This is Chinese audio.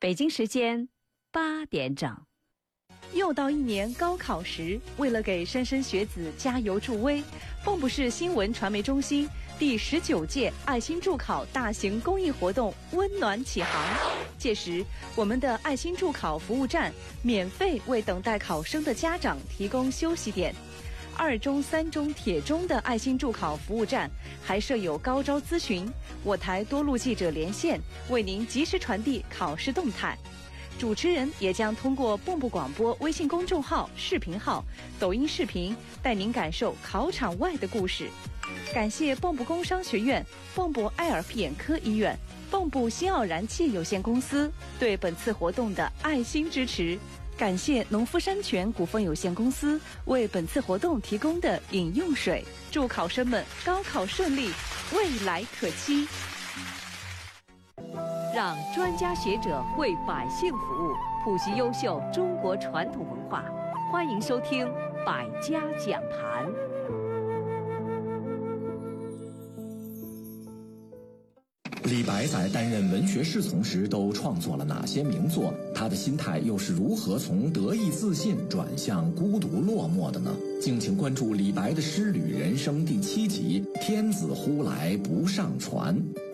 北京时间8点整。 又到一年高考时，为了给莘莘学子加油助威，蚌埠市新闻传媒中心第19届爱心助考大型公益活动温暖启航。届时，我们的爱心助考服务站免费为等待考生的家长提供休息点。2中、3中、铁中的爱心助考服务站还设有高招咨询，我台多路记者连线，为您及时传递考试动态。主持人也将通过蚌埠广播微信公众号、视频号、抖音视频，带您感受考场外的故事。感谢蚌埠工商学院、蚌埠爱尔皮眼科医院、蚌埠新奥燃气有限公司对本次活动的爱心支持。感谢农夫山泉股份有限公司为本次活动提供的饮用水。祝考生们高考顺利，未来可期。 让专家学者为百姓服务，普及优秀中国传统文化。欢迎收听百家讲坛。 李白在担任文学侍从时都创作了哪些名作？他的心态又是如何从得意自信转向孤独落寞的呢？敬请关注李白的诗旅人生第7集《天子呼来不上船》。